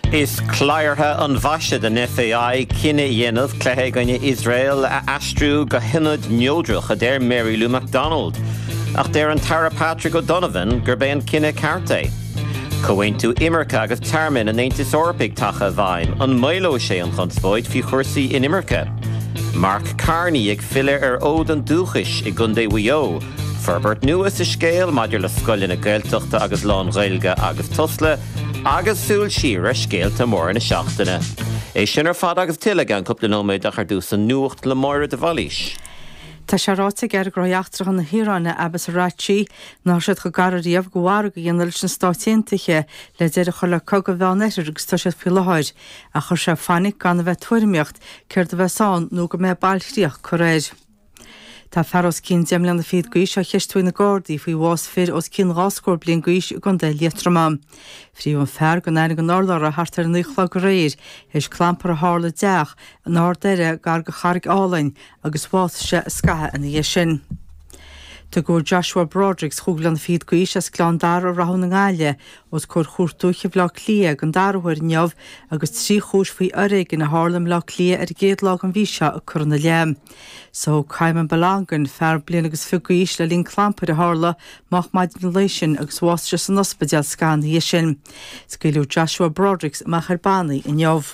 Is cláirtha an bhaise den FAI cinenne dhéanamh cléthe gonne Israel a astrú go hinad neodrach a déir Mary Lou MacDonald. Ach déir an Tara Patrick O'Donovan gur bé an cinenne carte. Cohain tú imirce agus termin an Aontas Eorpaigh tacha bhaim an mailo sé an chunspóid fi chuirsaí in imirce. Mark Carney ag fille ód an dúchais I gundé Wio. Ferbert nuas I scéal maidir le scoilin na Gaeltachta agus lán Ghaeilge agus Tusla agus súil siar a scéalta mór na seachtaine. É sin ar fad agus tiile an cúpla nóméid a chuir an nuacht le Moira de Vallis. Tá sé ráta gur groiachtrach an na hírána abas a ráití ná siad go gararíomh go bhhar go dhéanal sin stáitiantaige le déidir chu le cog go bhealnéir agus tá siad fi leáid a chur sé fannig gan a bheith tuairimiocht céir do bheitán nó go mé bailtíoch chu réid. Tá feros cín deimlean na fiad gois a cheistúin na Gordaí faoi bhás fir os cín ráscóir blion gois gon dé liatramam. Fríú an fer go nána go nálar a hartar an nuchla go réir, is clampar a hála deach an ádeire gar go charig álainn agus bhás se scathe in dhé sin. Tá gur Joshua Brodricks chúglan fiad gois as glán dar a rahun na gáile os cur chuirtúche bhlá clia an darhuiir neamh agus trí chúis faoi orig in na hálam lá clia géad lá an bhíse a chur na leam. So caiim an belangan fer blian agus fugaís le lín clampar a hála mach maid na leisin agus bháiste san ospidal scan hí sin. Scailiú Joshua Brodricks mach ar bannaí in neamh.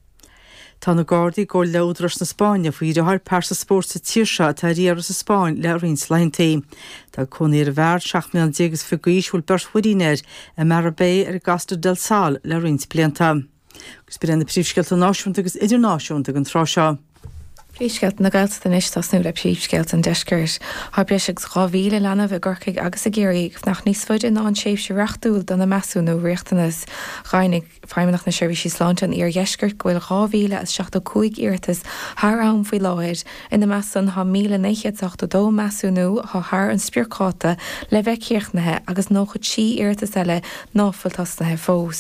Tá na Gardaí go leudras na Spáine faoi idir persa spórt sa tíirse tá riar sa Spáin le rins leintí. Tá chunaí a bhar 7,000 fugaísúil bershuiínéir a Marabé ar Gastar del Sal le rins blianta. Gus bí an na príomhsceilta náisiúnta agus idirnáisiúnta an tráseo. Príomhsceilt na Gaeltachta is tasnú le príomhsceilt an deiscirt. Tá breis agus 2,000 lena bheith gorcaigh agus a géirí nach níos fuid in an séimh se reachtúil don na measú nó riachtanas chainnig freimenach na seirbhísí sláintean ar deiscirt gohfuil 2,075 iartas thar am faoi láir in na measan 1,982 measú nó thar an spiorcáta le bheith céirchnathe agus nóchad sí iartas eile náfuiltasnathe fós.